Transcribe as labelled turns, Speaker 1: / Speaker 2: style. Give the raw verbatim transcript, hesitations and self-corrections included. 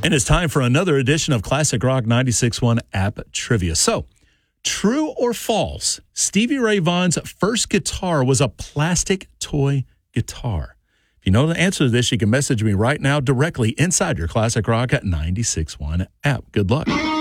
Speaker 1: And it's time for another edition of Classic Rock ninety-six point one App Trivia. So, true or false, Stevie Ray Vaughan's first guitar was a plastic toy guitar? If you know the answer to this, you can message me right now directly inside your Classic Rock at ninety-six point one app. Good luck.